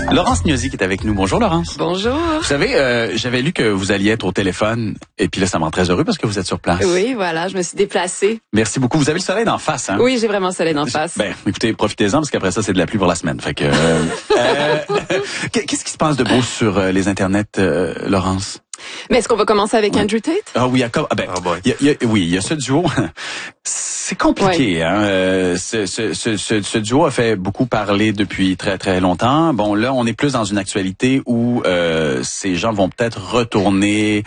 Laurence Gnosy qui est avec nous. Bonjour Laurence. Bonjour. Vous savez, j'avais lu que vous alliez être au téléphone et puis là, ça me rend très heureux parce que vous êtes sur place. Oui, voilà, je me suis déplacée. Merci beaucoup. Vous avez le soleil d'en face, hein? Oui, j'ai vraiment le soleil d'en face. Ben, écoutez, profitez-en parce qu'après ça, c'est de la pluie pour la semaine. Fait que, qu'est-ce qui se passe de beau sur les internets, Laurence? Mais est-ce qu'on va commencer avec Andrew Tate? Ah oui, il y a ce duo. C'est compliqué, hein. Ce duo a fait beaucoup parler depuis très très longtemps. Bon, là, on est plus dans une actualité où ces gens vont peut-être retourner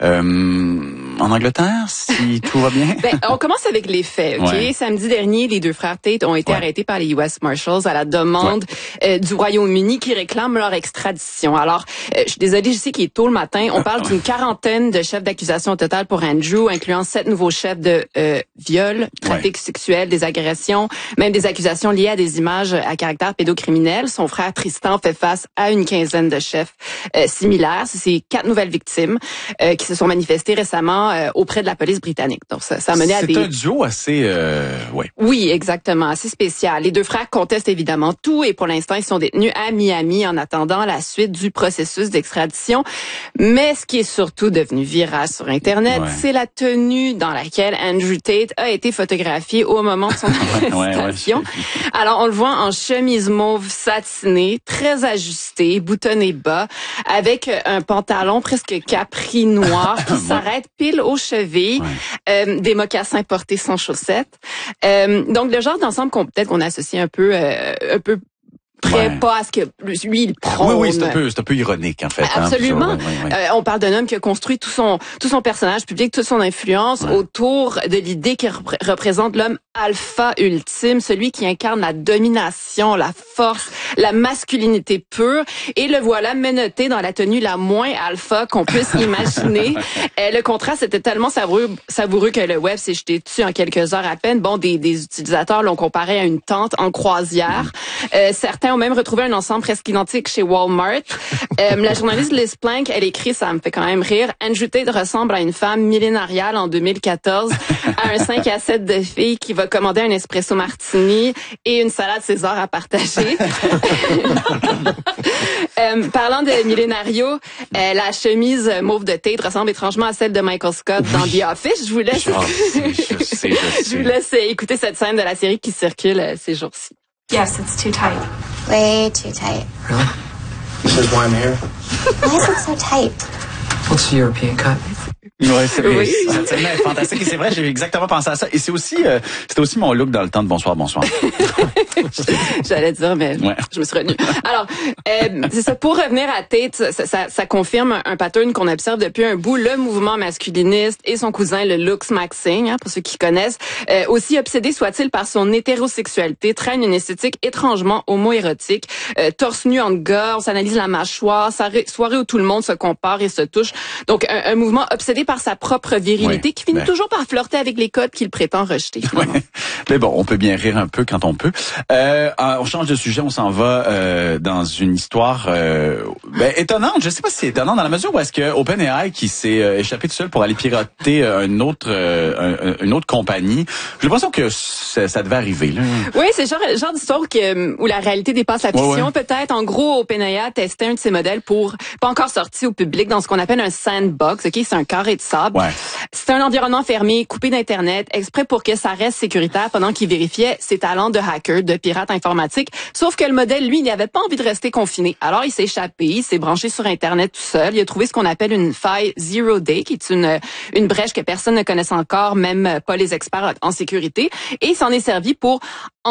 en Angleterre si tout va bien. Ben, on commence avec les faits. Ok, ouais. Samedi dernier, les deux frères Tate ont été arrêtés par les US Marshals à la demande du Royaume-Uni qui réclament leur extradition. Alors, je suis désolée, je sais qu'il est tôt le matin. On parle d'une quarantaine de chefs d'accusation au total pour Andrew, incluant 7 nouveaux chefs de viol, trafic sexuel, des agressions, même des accusations liées à des images à caractère pédocriminel. Son frère Tristan fait face à une quinzaine de chefs similaires. C'est 4 nouvelles victimes qui se sont manifestées récemment auprès de la police britannique. Donc ça a mené à des... C'est un duo assez... Oui, exactement, assez spécial. Les deux frères contestent évidemment tout et pour l'instant, ils sont détenus à Miami en attendant la suite du processus d'extradition. Mais ce qui est surtout devenu viral sur Internet, c'est la tenue dans laquelle Andrew Tate a été photographié au moment de son arrestation. Alors, on le voit en chemise mauve satinée, très ajustée, boutonné bas, avec un pantalon presque capri noir qui s'arrête pile aux chevilles, des mocassins portés sans chaussettes. Donc, le genre d'ensemble qu'on associe un peu pas à ce que lui il prône. Oui, c'est un peu ironique en fait. Absolument. On parle d'un homme qui a construit tout son personnage public, toute son influence autour de l'idée qui représente l'homme alpha ultime, celui qui incarne la domination, la force, la masculinité pure. Et le voilà menotté dans la tenue la moins alpha qu'on puisse imaginer. Le contraste était tellement savoureux que le web s'est jeté dessus en quelques heures à peine. Bon, des utilisateurs l'ont comparé à une tente en croisière. Certains ont même retrouvé un ensemble presque identique chez Walmart. La journaliste Liz Plank, elle écrit, ça me fait quand même rire, Andrew Tate ressemble à une femme millénariale en 2014, à un 5 à 7 de filles qui va commander un espresso martini et une salade César à partager. Parlant de millénario, la chemise mauve de Tate ressemble étrangement à celle de Michael Scott dans The Office. Je vous laisse écouter cette scène de la série qui circule ces jours-ci. Yes, it's too tight. Way too tight. Really? This is why I'm here. Why is it so tight? What's the European cut? Ouais, c'est vrai. Cette scène est fantastique et c'est vrai, j'ai exactement pensé à ça. Et c'est aussi, c'était aussi mon look dans le temps de Bonsoir. J'allais dire, mais je me suis retenue. Alors, c'est ça. Pour revenir à Tate, ça confirme un pattern qu'on observe depuis un bout. Le mouvement masculiniste et son cousin, le looks maxing, pour ceux qui connaissent, aussi obsédé soit-il par son hétérosexualité, traîne une esthétique étrangement homo-érotique. Torse nu en gars, on s'analyse la mâchoire, soirée où tout le monde se compare et se touche. Donc, un mouvement obsédé par sa propre virilité qui finit toujours par flirter avec les codes qu'il prétend rejeter. Mais bon, on peut bien rire un peu quand on peut. On change de sujet, on s'en va dans une histoire étonnante. Je sais pas si c'est étonnant dans la mesure où est-ce que OpenAI qui s'est échappé tout seul pour aller pirater une autre compagnie. J'ai l'impression que ça devait arriver. Là. Oui, c'est le genre d'histoire où la réalité dépasse la fiction. Peut-être, en gros, OpenAI testait un de ses modèles pas encore sorti au public dans ce qu'on appelle un sandbox. Ok, c'est un carré de sable. C'est un environnement fermé, coupé d'Internet, exprès pour que ça reste sécuritaire pendant qu'il vérifiait ses talents de hacker, de pirate informatique. Sauf que le modèle, lui, il n'avait pas envie de rester confiné. Alors, il s'est échappé, il s'est branché sur Internet tout seul. Il a trouvé ce qu'on appelle une faille Zero Day, qui est une brèche que personne ne connaisse encore, même pas les experts en sécurité. Et il s'en est servi pour